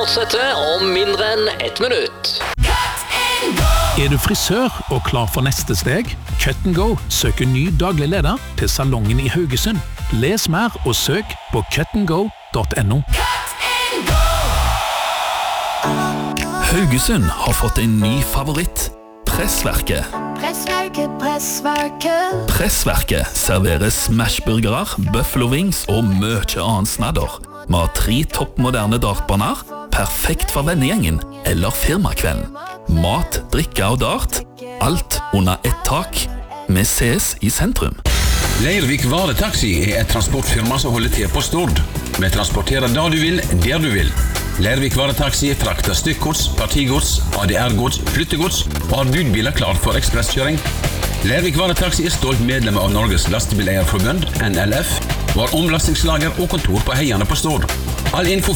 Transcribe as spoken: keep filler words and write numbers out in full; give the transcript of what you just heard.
fortsetter om mindre enn ett minutt. Er du frisør og klar for neste steg? Cut and Go søker ny daglig leder til salongen i Haugesund. Les mer og søk på cut and go punktum no. Haugesund har fått en ny favoritt. Pressverket. Pressverket, pressverket. Pressverket serverer smashburgerer, buffalo wings og mye annen snadder. Vi har tre toppmoderne dartbaner, perfekt for vennegjengen eller firmakvelden. Mat, drikke og dart, alt under ett tak. Vi ses i sentrum. Leirvik Varetaxi er et transportfirma som holder til på Stord. Vi transporterer da du vil, der du vil. Leirvik Varetaxi frakter stykkgods, partigods, A D R-gods, flyttegods og har budbiler klar for ekspresskjøring. Leirvik Varetaxi er stolt medlem av Norges Lastebileierforbund, N L F, og har omlastingslager og kontor på Heiane på Stord. All info